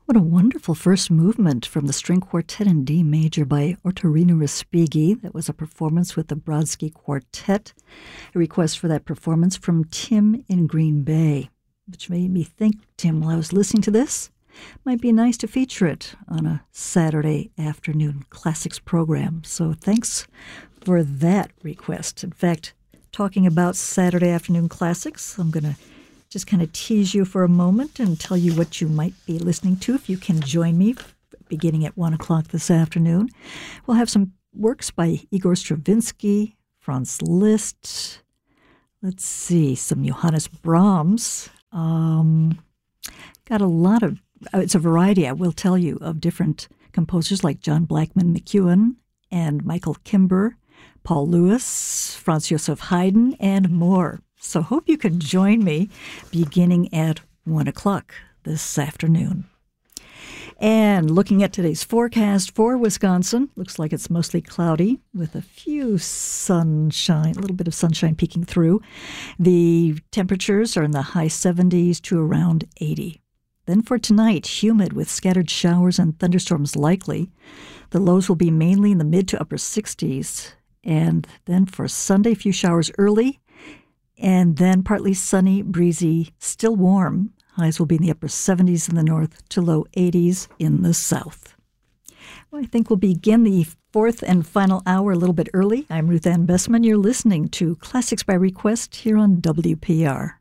What a wonderful first movement from the string quartet in D major by Ottorino Respighi. That was a performance with the Brodsky Quartet. A request for that performance from Tim in Green Bay, which made me think, Tim, while I was listening to this, might be nice to feature it on a Saturday afternoon classics program. So thanks for that request. In fact, talking about Saturday afternoon classics, I'm going to just kind of tease you for a moment and tell you what you might be listening to if you can join me beginning at 1 o'clock this afternoon. We'll have some works by Igor Stravinsky, Franz Liszt, let's see, some Johannes Brahms. Got a lot of, it's a variety, I will tell you, of different composers like John Blackman McEwen and Michael Kimber, Paul Lewis, Franz Joseph Haydn, and more. So hope you can join me beginning at 1 o'clock this afternoon. And looking at today's forecast for Wisconsin, looks like it's mostly cloudy with a few sunshine, a little bit of sunshine peeking through. The temperatures are in the high 70s to around 80. Then for tonight, humid with scattered showers and thunderstorms likely. The lows will be mainly in the mid to upper 60s. And then for Sunday, a few showers early. And then partly sunny, breezy, still warm. Highs will be in the upper 70s in the north to low 80s in the south. Well, I think we'll begin the fourth and final hour a little bit early. I'm Ruth Ann Bessman. You're listening to Classics by Request here on WPR.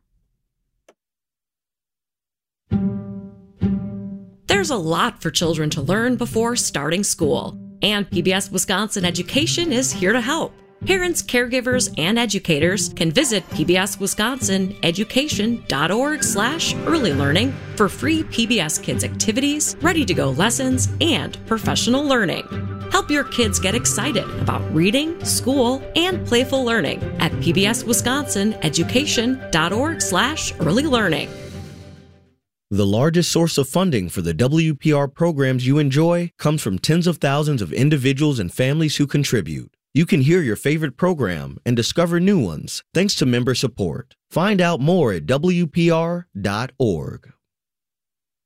There's a lot for children to learn before starting school, and PBS Wisconsin Education is here to help. Parents, caregivers, and educators can visit pbswisconsineducation.org/early learning for free PBS Kids activities, ready-to-go lessons, and professional learning. Help your kids get excited about reading, school, and playful learning at pbswisconsineducation.org/early learning. The largest source of funding for the WPR programs you enjoy comes from tens of thousands of individuals and families who contribute. You can hear your favorite program and discover new ones thanks to member support. Find out more at WPR.org.